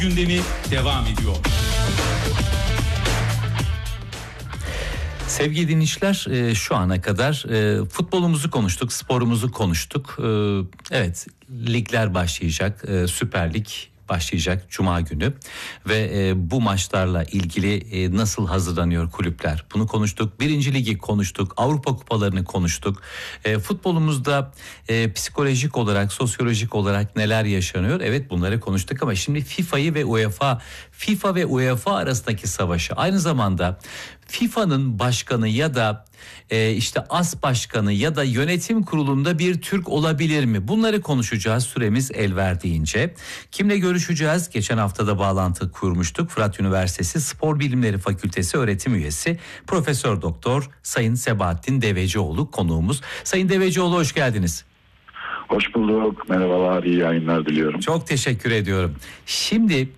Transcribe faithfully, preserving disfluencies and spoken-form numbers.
gündemi devam ediyor. Sevgili dinleyiciler, şu ana kadar futbolumuzu konuştuk, sporumuzu konuştuk. Evet, ligler başlayacak, Süper Lig başlayacak Cuma günü ve bu maçlarla ilgili nasıl hazırlanıyor kulüpler? Bunu konuştuk. Birinci Ligi konuştuk, Avrupa kupalarını konuştuk. Futbolumuzda psikolojik olarak, sosyolojik olarak neler yaşanıyor? Evet, bunları konuştuk ama şimdi FIFA'yı ve UEFA, FIFA ve UEFA arasındaki savaşı, aynı zamanda FIFA'nın başkanı ya da e, işte as başkanı ya da yönetim kurulunda bir Türk olabilir mi? Bunları konuşacağız süremiz el verdiğince. Kimle görüşeceğiz? Geçen hafta da bağlantı kurmuştuk. Fırat Üniversitesi Spor Bilimleri Fakültesi öğretim üyesi Profesör Doktor Sayın Sebahattin Devecioğlu konuğumuz. Sayın Devecioğlu, hoş geldiniz. Hoş bulduk. Merhabalar, iyi yayınlar diliyorum. Çok teşekkür ediyorum. Şimdi